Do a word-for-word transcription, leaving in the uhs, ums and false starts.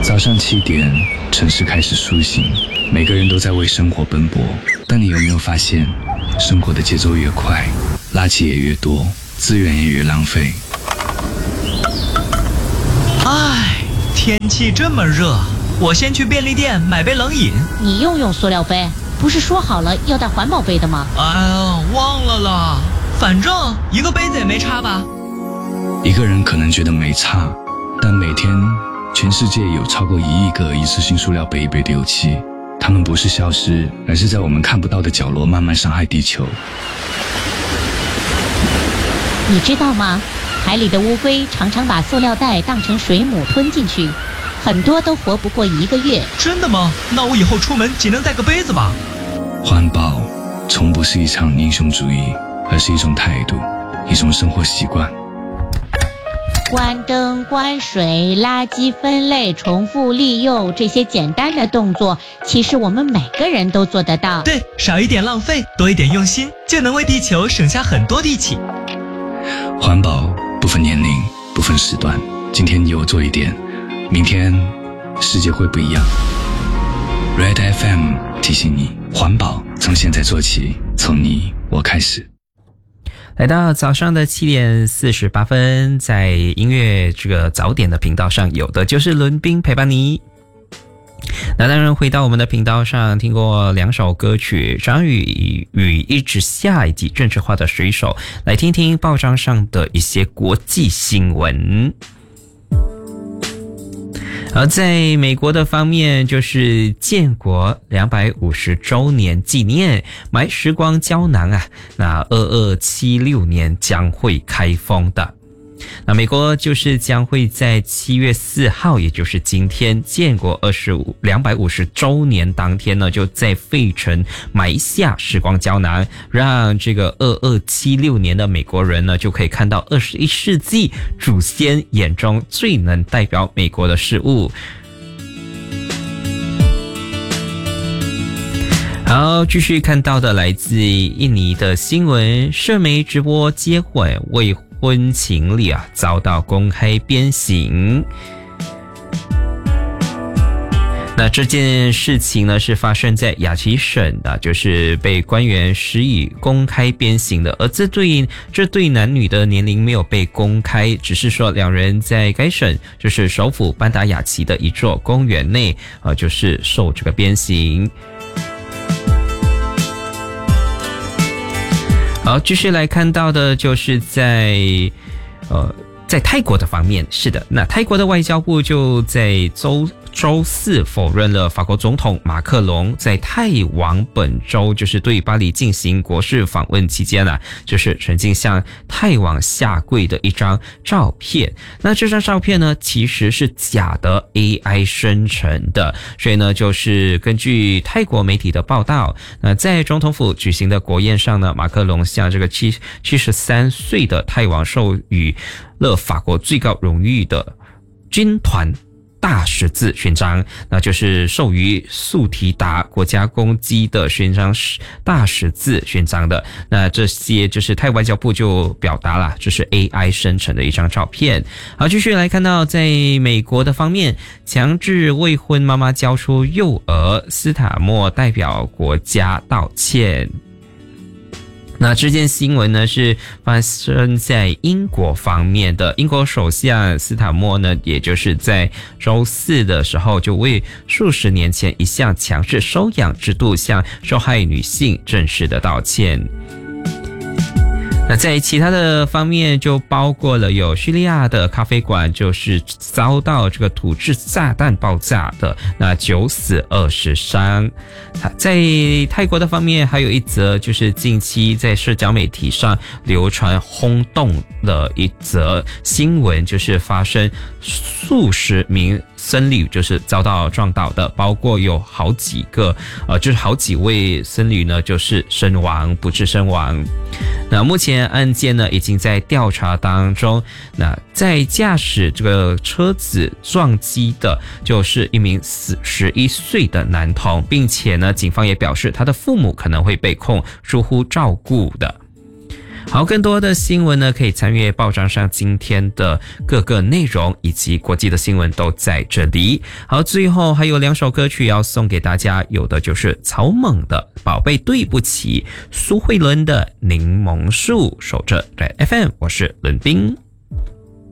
早上七点，城市开始苏醒，每个人都在为生活奔波。但你有没有发现，生活的节奏越快，垃圾也越多，资源也越浪费。 唉，天气这么热，我先去便利店买杯冷饮。 你用用塑料杯，不是说好了要带环保杯的吗？ 哎呀，忘了啦，反正一个杯子也没差吧。 一个人可能觉得没差，但每天全世界有超过一亿个一次性塑料杯被丢弃，它们不是消失，而是在我们看不到的角落慢慢伤害地球。 你知道吗？海里的乌龟常常把塑料袋当成水母吞进去，很多都活不过一个月。 真的吗？那我以后出门仅能带个杯子吧。 环保从不是一场英雄主义，而是一种态度，一种生活习惯。 关灯、关水、垃圾分类、重复利用，这些简单的动作，其实我们每个人都做得到。 对，少一点浪费，多一点用心，就能为地球省下很多力气。 环保不分年龄，不分时段，今天你有做一点，明天世界会不一样。 Red F M 提醒你，环保从现在做起，从你我开始。 来到早上的七点四十八分，在音乐这个早点的频道上，有的就是伦宾陪伴你。那当然回到我们的频道上，听过两首歌曲，张宇与一直下一季政治化的水手，来听听报章上的一些国际新闻。而在美国的方面，就是建国两百五十周年纪念买时光胶囊啊，那二二七六年将会开封的。那美国就是将会在七月四号，也就是今天建国二十五两百五十周年当天呢，就在费城埋下时光胶囊，让这个二二七六年的美国人呢，就可以看到二十一世纪祖先眼中最能代表美国的事物。好，继续看到的来自印尼的新闻，社媒直播接吻未婚情侣啊遭到公开鞭刑。那这件事情呢是发生在雅琪省的，就是被官员施以公开鞭刑的，而这对这对男女的年龄没有被公开，只是说两人在该省就是首府班达雅琪的一座公园内，呃，就是受这个鞭刑。好，继续来看到的就是在呃在泰国的方面，是的，那泰国的外交部就在周周四否认了法国总统马克龙在泰王本周就是对巴黎进行国事访问期间啊，就是曾经向泰王下跪的一张照片。那这张照片呢，其实是假的 A I 生成的，所以呢，就是根据泰国媒体的报道，那在总统府举行的国宴上呢，马克龙向这个七七十三岁的泰王授予了法国最高荣誉的军团大十字勋章，那就是授予素提达国家公鸡的勋章大十字勋章的。那这些就是泰外交部就表达了，这是 A I 生成的一张照片。好，继续来看到在美国的方面，强制未婚妈妈交出幼儿，斯塔默代表国家道歉。那这件新闻呢是发生在英国方面的，英国首相斯塔默呢，也就是在周四的时候就为数十年前一项强制收养制度向受害女性正式的道歉。那在其他的方面就包括了有叙利亚的咖啡馆就是遭到这个土制炸弹爆炸的，那九死二十伤。在泰国的方面还有一则就是近期在社交媒体上流传轰动的一则新闻，就是发生数十名僧侣就是遭到撞倒的，包括有好几个呃，就是好几位僧侣呢就是身亡，不治身亡。那目前案件呢已经在调查当中，那在驾驶这个车子撞击的就是一名十一岁的男童，并且呢警方也表示他的父母可能会被控疏忽照顾的。 好，更多的新闻呢，可以参阅报章上今天的各个内容，以及国际的新闻都在这里。好，最后还有两首歌曲要送给大家，有的就是草蜢的《宝贝对不起》，苏慧伦的《柠檬树》。守着 Red F M， 我是伦斌。